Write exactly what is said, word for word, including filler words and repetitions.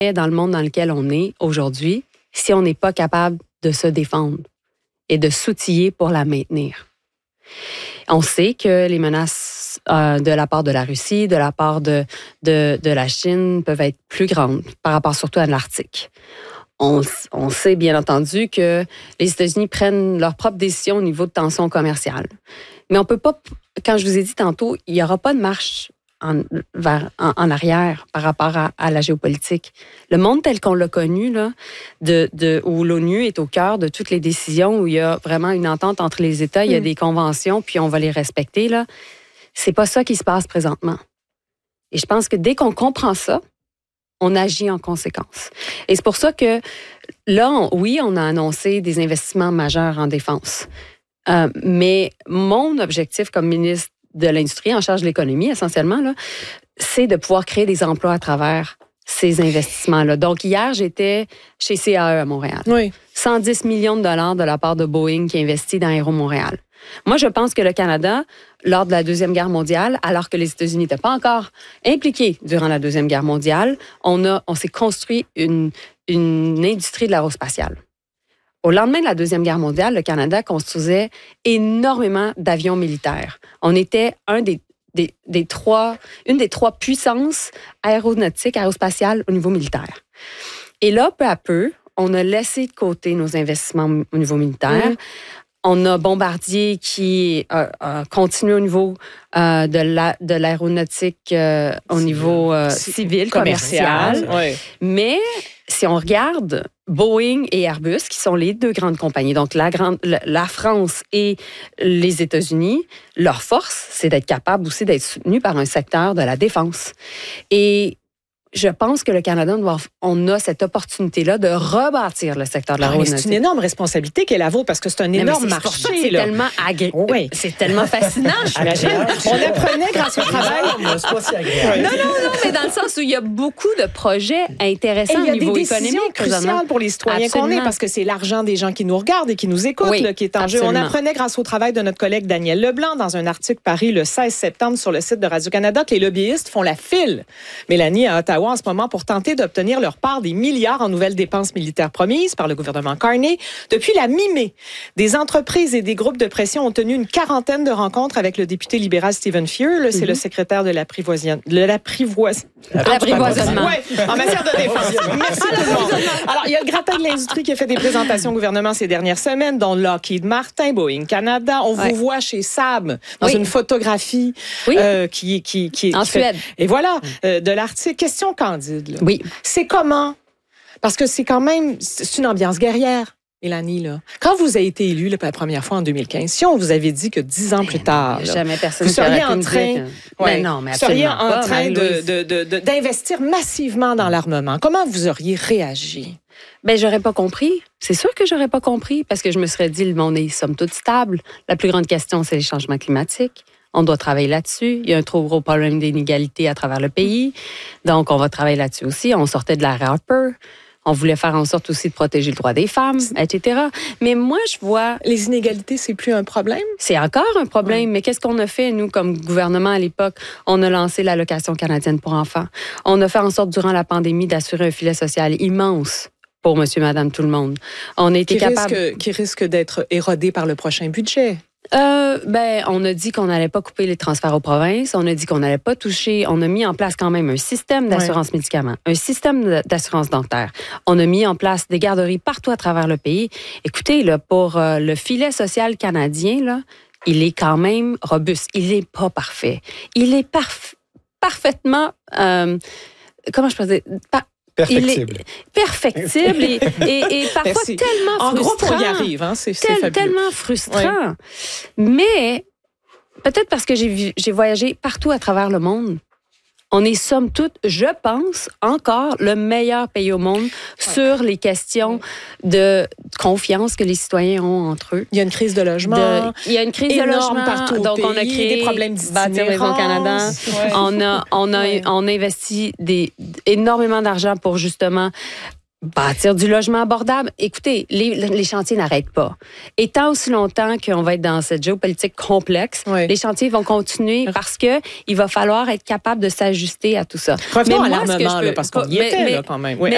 dans le monde dans lequel on est aujourd'hui si on n'est pas capable de se défendre et de s'outiller pour la maintenir. On sait que les menaces euh, de la part de la Russie, de la part de, de, de la Chine peuvent être plus grandes par rapport surtout à l'Arctique. On, on sait bien entendu que les États-Unis prennent leurs propres décisions au niveau de tensions commerciales. Mais on peut pas, quand je vous ai dit tantôt, il n'y aura pas de marche en, vers, en, en arrière par rapport à, à la géopolitique. Le monde tel qu'on l'a connu, là, de, de, où l'ONU est au cœur de toutes les décisions, où il y a vraiment une entente entre les États, il y a des conventions, puis on va les respecter, là, c'est pas ça qui se passe présentement. Et je pense que dès qu'on comprend ça, on agit en conséquence. Et c'est pour ça que là, on, oui, on a annoncé des investissements majeurs en défense. Euh, mais mon objectif comme ministre de l'Industrie en charge de l'économie, essentiellement, là, c'est de pouvoir créer des emplois à travers ces investissements-là. Donc, hier, j'étais chez C A E à Montréal. Oui. cent dix millions de dollars de la part de Boeing qui investit dans Aéro Montréal. Moi, je pense que le Canada, lors de la Deuxième Guerre mondiale, alors que les États-Unis n'étaient pas encore impliqués durant la Deuxième Guerre mondiale, on, a, on s'est construit une, une industrie de l'aérospatiale. Au lendemain de la Deuxième Guerre mondiale, le Canada construisait énormément d'avions militaires. On était un des, des, des trois, une des trois puissances aéronautiques, aérospatiales au niveau militaire. Et là, peu à peu, on a laissé de côté nos investissements au niveau militaire. Mmh. On a Bombardier qui a, a continué au niveau euh, de, la, de l'aéronautique euh, au civil. niveau euh, civil, commercial. commercial. Oui. Mais si on regarde Boeing et Airbus, qui sont les deux grandes compagnies, donc la, grande, la France et les États-Unis, leur force, c'est d'être capable aussi d'être soutenu par un secteur de la défense. Et je pense que le Canada, doit, on a cette opportunité-là de rebâtir le secteur de l'aéronautique. C'est une énorme responsabilité qu'elle a, parce que c'est un non, énorme c'est marché. C'est là. tellement agréable. Oui. C'est tellement fascinant. J'imagine. On apprenait grâce au travail. C'est pas si agréable. Non, non, non, mais dans le sens où il y a beaucoup de projets intéressants au niveau économique. Il y a des décisions cruciales pour les citoyens qu'on est, parce que c'est l'argent des gens qui nous regardent et qui nous écoutent oui, là, qui est en jeu. On apprenait grâce au travail de notre collègue Daniel Leblanc dans un article paru le seize septembre sur le site de Radio-Canada que les lobbyistes font la file, Mélanie, à Ottawa en ce moment, pour tenter d'obtenir leur part des milliards en nouvelles dépenses militaires promises par le gouvernement Carney. Depuis la mi-mai, des entreprises et des groupes de pression ont tenu une quarantaine de rencontres avec le député libéral Stephen Fuhr. C'est mm-hmm. le secrétaire de l'apprivoisement. De l'apprivoisement. L'apprivoisement. Oui, en matière de défense. Merci tout le monde. Alors, il y a le gratin de l'industrie qui a fait des présentations au gouvernement ces dernières semaines, dont Lockheed Martin, Boeing Canada. On ouais. vous voit chez Saab dans oui. une photographie oui. euh, qui, qui, qui, en qui Suède. Fait, et voilà, euh, de l'article. Question candide. Là. Oui. C'est comment? Parce que c'est quand même, c'est une ambiance guerrière, Mélanie, là. Quand vous avez été élue là, pour la première fois en deux mille quinze, si on vous avait dit que dix ans plus tard, là, jamais personne vous seriez en train, que... ouais, mais non, mais seriez en pas, train de, de, de, de, d'investir massivement dans l'armement, comment vous auriez réagi? Ben, j'aurais pas compris. C'est sûr que j'aurais pas compris, parce que je me serais dit, le monde est somme toute stable. La plus grande question, c'est les changements climatiques. On doit travailler là-dessus. Il y a un trop gros problème d'inégalité à travers le pays. Donc, on va travailler là-dessus aussi. On sortait de l'ère Harper. On voulait faire en sorte aussi de protéger le droit des femmes, et cetera. Mais moi, je vois... Les inégalités, c'est plus un problème? C'est encore un problème. Oui. Mais qu'est-ce qu'on a fait, nous, comme gouvernement à l'époque? On a lancé l'allocation canadienne pour enfants. On a fait en sorte, durant la pandémie, d'assurer un filet social immense pour monsieur, madame, tout le monde. On a été qui capable... Risque, qui risque d'être érodé par le prochain budget. Euh, ben, on a dit qu'on n'allait pas couper les transferts aux provinces. On a dit qu'on n'allait pas toucher. On a mis en place quand même un système d'assurance ouais. médicaments, un système d'assurance dentaire. On a mis en place des garderies partout à travers le pays. Écoutez, là, pour euh, le filet social canadien, là, il est quand même robuste. Il n'est pas parfait. Il est parf- parfaitement... Euh, comment je peux dire? Par- Perfectible. Il est perfectible et, et, et parfois Merci. tellement en frustrant. En gros, on y arrive, hein? c'est, c'est tel, fabuleux. Tellement frustrant. Ouais. Mais peut-être parce que j'ai, vu, j'ai voyagé partout à travers le monde. On est somme toute, je pense, encore le meilleur pays au monde ouais. sur les questions de confiance que les citoyens ont entre eux. Il y a une crise de logement. De, il y a une crise de logement partout au donc pays, on a créé des problèmes Bâtir Maison Canada. Ouais. On a on a ouais. on a investi des énormément d'argent pour justement bâtir du logement abordable. Écoutez, les, les chantiers n'arrêtent pas. Et tant aussi longtemps qu'on va être dans cette géopolitique complexe, oui. les chantiers vont continuer parce que il va falloir être capable de s'ajuster à tout ça. Revenons mais moi, à l'armement, ce que je peux, là, parce qu'on y mais, était mais, là, quand même. Oui, mais